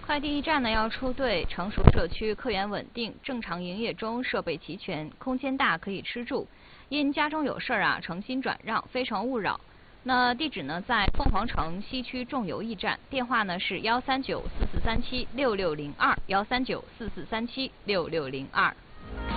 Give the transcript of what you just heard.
快递驿站呢要出队，成熟社区客源稳定，正常营业中，设备齐全，空间大可以吃住。因家中有事儿啊，诚心转让，非诚勿扰。那地址呢在凤凰城西区仲油驿站，电话呢是13944376602，13944376602。